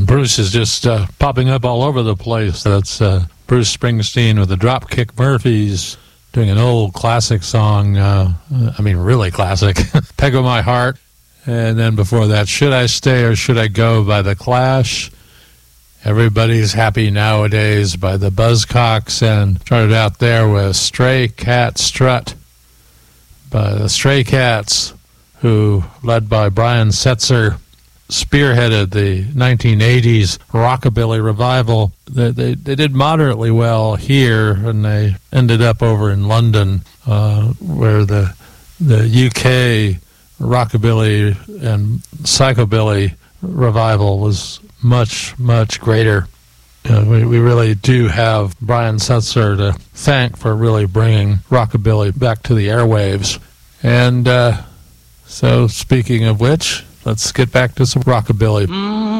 Bruce is just popping up all over the place. That's Bruce Springsteen with the Dropkick Murphys doing an old classic song. Really classic. Peg of My Heart. And then before that, Should I Stay or Should I Go by The Clash. Everybody's Happy Nowadays by the Buzzcocks. And started out there with Stray Cat Strut by the Stray Cats, who, led by Brian Setzer, spearheaded the 1980s rockabilly revival. They did moderately well here, and they ended up over in London, where the UK rockabilly and psychobilly revival was much, much greater. We really do have Brian Setzer to thank for really bringing rockabilly back to the airwaves. And so, speaking of which, let's get back to some rockabilly.